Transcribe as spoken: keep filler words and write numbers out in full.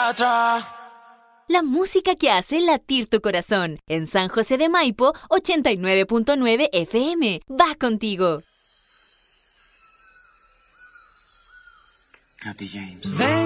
atrás. La música que hace latir tu corazón. En San José de Maipo, ochenta y nueve punto nueve F M. Va contigo. Katy James. Ven.